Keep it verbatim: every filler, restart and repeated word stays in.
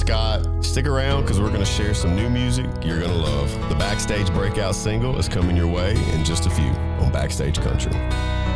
Scott. Stick around because we're going to share some new music you're going to love. The Backstage Breakout single is coming your way in just a few on Backstage Country.